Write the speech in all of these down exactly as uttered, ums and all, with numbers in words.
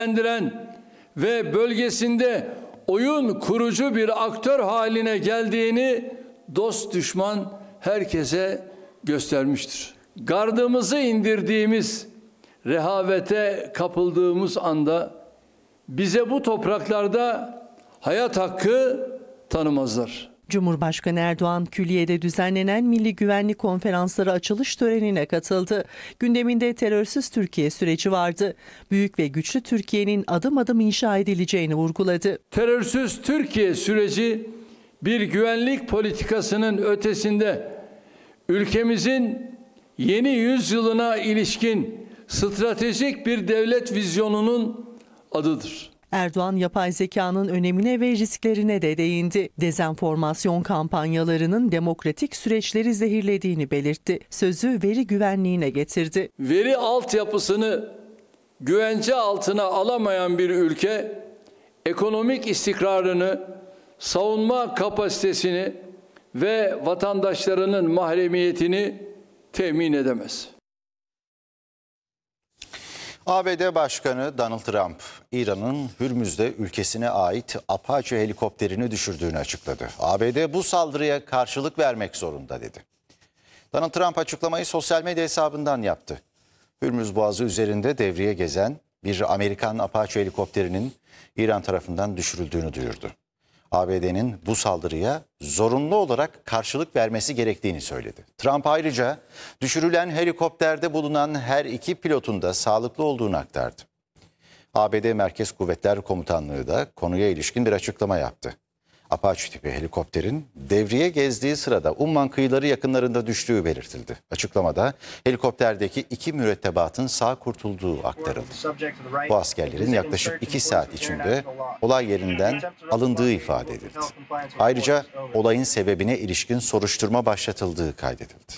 ve bölgesinde oyun kurucu bir aktör haline geldiğini dost düşman herkese göstermiştir. Gardımızı indirdiğimiz, rehavete kapıldığımız anda bize bu topraklarda hayat hakkı tanımazlar. Cumhurbaşkanı Erdoğan külliyede düzenlenen Milli Güvenlik Konferansları açılış törenine katıldı. Gündeminde terörsüz Türkiye süreci vardı. Büyük ve güçlü Türkiye'nin adım adım inşa edileceğini vurguladı. Terörsüz Türkiye süreci bir güvenlik politikasının ötesinde ülkemizin yeni yüzyılına ilişkin stratejik bir devlet vizyonunun adıdır. Erdoğan yapay zekanın önemine ve risklerine de değindi. Dezenformasyon kampanyalarının demokratik süreçleri zehirlediğini belirtti. Sözü veri güvenliğine getirdi. Veri altyapısını güvence altına alamayan bir ülke ekonomik istikrarını, savunma kapasitesini ve vatandaşlarının mahremiyetini temin edemez. A B D Başkanı Donald Trump, İran'ın Hürmüz'de ülkesine ait Apache helikopterini düşürdüğünü açıkladı. A B D bu saldırıya karşılık vermek zorunda dedi. Donald Trump açıklamayı sosyal medya hesabından yaptı. Hürmüz Boğazı üzerinde devriye gezen bir Amerikan Apache helikopterinin İran tarafından düşürüldüğünü duyurdu. A B D'nin bu saldırıya zorunlu olarak karşılık vermesi gerektiğini söyledi. Trump ayrıca düşürülen helikopterde bulunan her iki pilotun da sağlıklı olduğunu aktardı. A B D Merkez Kuvvetler Komutanlığı da konuya ilişkin bir açıklama yaptı. Apache tipi helikopterin devriye gezdiği sırada Umman kıyıları yakınlarında düştüğü belirtildi. Açıklamada helikopterdeki iki mürettebatın sağ kurtulduğu aktarıldı. Bu askerlerin yaklaşık iki saat içinde olay yerinden alındığı ifade edildi. Ayrıca olayın sebebine ilişkin soruşturma başlatıldığı kaydedildi.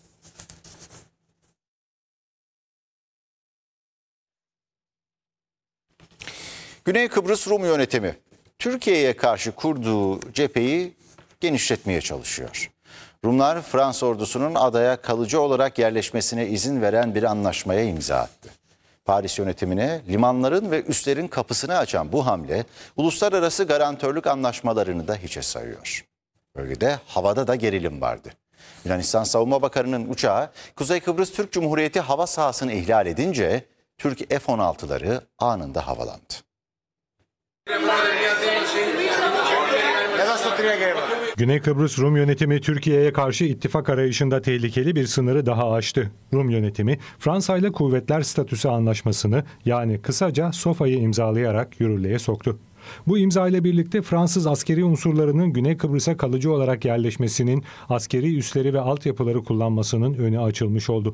Güney Kıbrıs Rum yönetimi Türkiye'ye karşı kurduğu cepheyi genişletmeye çalışıyor. Rumlar Fransız ordusunun adaya kalıcı olarak yerleşmesine izin veren bir anlaşmaya imza attı. Paris yönetimine limanların ve üslerin kapısını açan bu hamle uluslararası garantörlük anlaşmalarını da hiçe sayıyor. Bölgede havada da gerilim vardı. Yunanistan Savunma Bakanı'nın uçağı Kuzey Kıbrıs Türk Cumhuriyeti hava sahasını ihlal edince Türk F on altıları anında havalandı. Güney Kıbrıs Rum yönetimi Türkiye'ye karşı ittifak arayışında tehlikeli bir sınırı daha aştı. Rum yönetimi Fransa ile kuvvetler statüsü anlaşmasını yani kısaca SOFA'yı imzalayarak yürürlüğe soktu. Bu imza ile birlikte Fransız askeri unsurlarının Güney Kıbrıs'a kalıcı olarak yerleşmesinin askeri üsleri ve altyapıları kullanmasının önü açılmış oldu.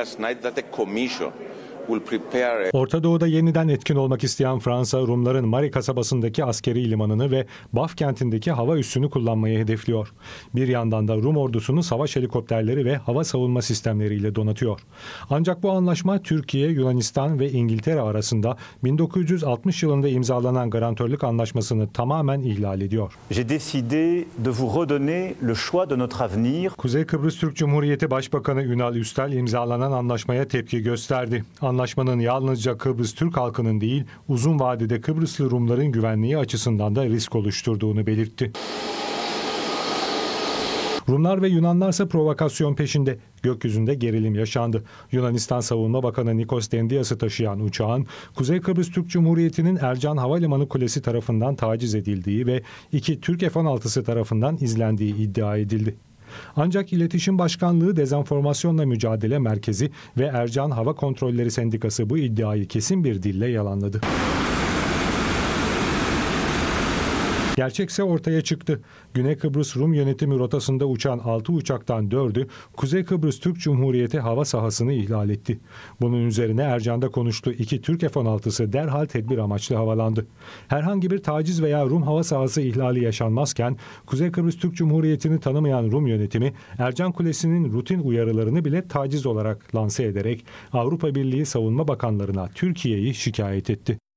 Orta Doğu'da yeniden etkin olmak isteyen Fransa, Rumların Mari kasabasındaki askeri limanını ve Baf kentindeki hava üssünü kullanmayı hedefliyor. Bir yandan da Rum ordusunu savaş helikopterleri ve hava savunma sistemleriyle donatıyor. Ancak bu anlaşma Türkiye, Yunanistan ve İngiltere arasında bin dokuz yüz altmış yılında imzalanan garantörlük anlaşmasını tamamen ihlal ediyor. Kuzey Kıbrıs Türk Cumhuriyeti Başbakanı Ünal Üstel imzalanan anlaşmaya tepki gösterdi. Anlaşmanın yalnızca Kıbrıs Türk halkının değil, uzun vadede Kıbrıslı Rumların güvenliği açısından da risk oluşturduğunu belirtti. Rumlar ve Yunanlarsa provokasyon peşinde. Gökyüzünde gerilim yaşandı. Yunanistan Savunma Bakanı Nikos Dendias'ı taşıyan uçağın Kuzey Kıbrıs Türk Cumhuriyeti'nin Ercan Havalimanı Kulesi tarafından taciz edildiği ve iki Türk F on altısı tarafından izlendiği iddia edildi. Ancak İletişim Başkanlığı Dezenformasyonla Mücadele Merkezi ve Ercan Hava Kontrolleri Sendikası bu iddiayı kesin bir dille yalanladı. Gerçekse ortaya çıktı. Güney Kıbrıs Rum yönetimi rotasında uçan altı uçaktan dördü Kuzey Kıbrıs Türk Cumhuriyeti hava sahasını ihlal etti. Bunun üzerine Ercan'da konuştuğu iki Türk F on altısı derhal tedbir amaçlı havalandı. Herhangi bir taciz veya Rum hava sahası ihlali yaşanmazken Kuzey Kıbrıs Türk Cumhuriyeti'ni tanımayan Rum yönetimi Ercan Kulesi'nin rutin uyarılarını bile taciz olarak lanse ederek Avrupa Birliği savunma bakanlarına Türkiye'yi şikayet etti.